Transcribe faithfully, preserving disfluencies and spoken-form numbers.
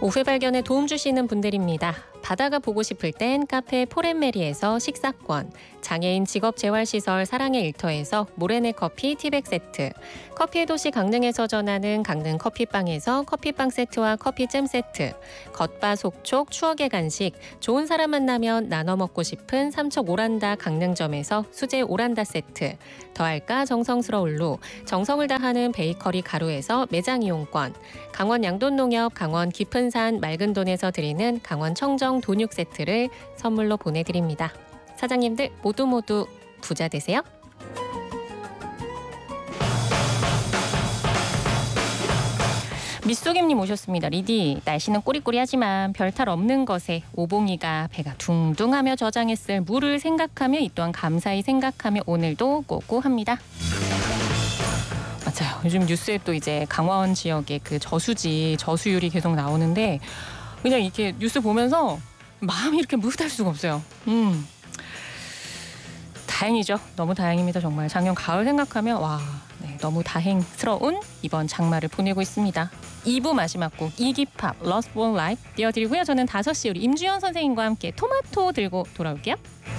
오후 발견에 도움 주시는 분들입니다. 바다가 보고 싶을 땐 카페 포렌메리에서 식사권, 장애인 직업재활시설 사랑의 일터에서 모래내 커피 티백 세트, 커피의 도시 강릉에서 전하는 강릉 커피빵에서 커피빵 세트와 커피잼 세트, 겉바속촉 추억의 간식, 좋은 사람 만나면 나눠 먹고 싶은 삼척 오란다 강릉점에서 수제 오란다 세트, 더할까 정성스러울로 정성을 다하는 베이커리 가루에서 매장 이용권, 강원 양돈농협 강원 깊은산 맑은돈에서 드리는 강원 청정 돈육 세트를 선물로 보내드립니다. 사장님들 모두 모두 부자 되세요. 미쏘김님 오셨습니다. 리디, 날씨는 꾸리꾸리하지만 별탈 없는 것에 오봉이가 배가 둥둥하며 저장했을 물을 생각하며 이 또한 감사히 생각하며 오늘도 꼬꼬합니다. 맞아요. 요즘 뉴스에 또 이제 강원 지역의 그 저수지, 저수율이 계속 나오는데 그냥 이렇게 뉴스 보면서 마음이 이렇게 무릇할 수가 없어요. 음, 다행이죠. 너무 다행입니다. 정말 작년 가을 생각하면 와, 네, 너무 다행스러운 이번 장마를 보내고 있습니다. 이 부 마지막 곡 이기팝 Lost One Life 띄워드리고요. 저는 다섯 시 우리 임주현 선생님과 함께 토마토 들고 돌아올게요.